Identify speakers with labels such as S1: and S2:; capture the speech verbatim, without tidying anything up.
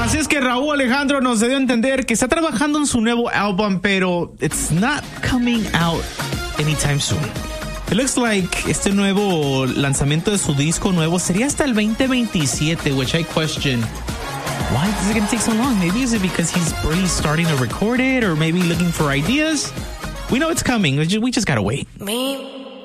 S1: Así es que Raúl Alejandro nos dio a entender que está trabajando en su nuevo álbum, pero it's not coming out anytime soon. It looks like este nuevo lanzamiento de su disco nuevo sería hasta el veinte veintisiete, which I question. Why is it going to take so long? Maybe is it because he's really starting to record it or maybe looking for ideas? We know it's coming. We just, we just got to wait.
S2: Me.